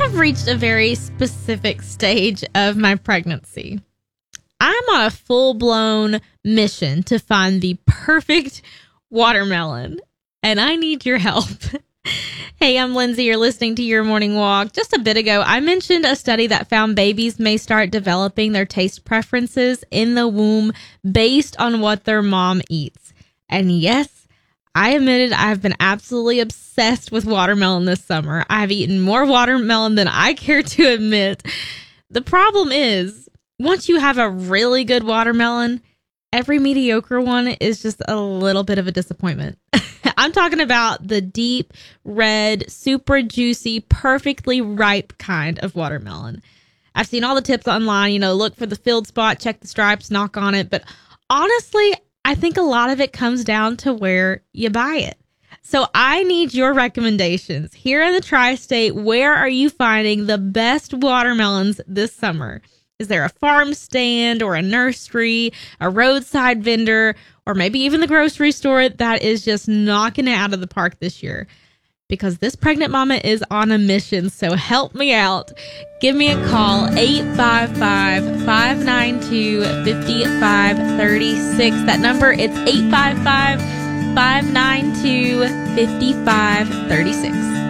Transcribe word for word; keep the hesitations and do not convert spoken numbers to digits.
have reached a very specific stage of my pregnancy. I'm on a full-blown mission to find the perfect watermelon, and I need your help. Hey, I'm Lindsay. You're listening to Your Morning Walk. Just a bit ago, I mentioned a study that found babies may start developing their taste preferences in the womb based on what their mom eats. And yes, I admitted I've been absolutely obsessed with watermelon this summer. I've eaten more watermelon than I care to admit. The problem is, once you have a really good watermelon, every mediocre one is just a little bit of a disappointment. I'm talking about the deep, red, super juicy, perfectly ripe kind of watermelon. I've seen all the tips online, you know, look for the filled spot, check the stripes, knock on it. But honestly, I think a lot of it comes down to where you buy it. So I need your recommendations. Here in the tri-state, where are you finding the best watermelons this summer? Is there a farm stand or a nursery, a roadside vendor, or maybe even the grocery store that is just knocking it out of the park this year? Because this pregnant mama is on a mission, so help me out. Give me a call, eight five five, five nine two, five five three six. That number, it's eight five five, five nine two, five five three six.